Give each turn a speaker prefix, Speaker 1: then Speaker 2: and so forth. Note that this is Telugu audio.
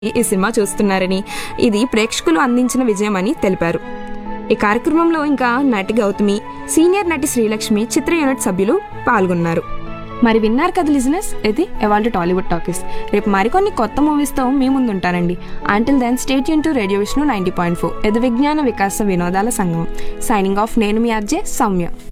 Speaker 1: ఈ సినిమా చూస్తున్నారని, ఇది ప్రేక్షకులు అందించిన విజయమని తెలిపారు. ఈ కార్యక్రమంలో ఇంకా నటి గౌతమి, సీనియర్ నటి శ్రీలక్ష్మి, చిత్ర యూనిట్ సభ్యులు పాల్గొన్నారు. మరి విన్నారు కదా లిజనర్స్, ఇది ఇవాళ టాలీవుడ్ టాకీస్. రేపు మరికొన్ని కొత్త మూవీస్తో మీ ముందు ఉంటానండి. Until then stay tune to radio Vishnu 90.4, ఇది విజ్ఞాన వికాస వినోదాల సంఘం. సైనింగ్ ఆఫ్, నేను మీ ఆర్జే సౌమ్య.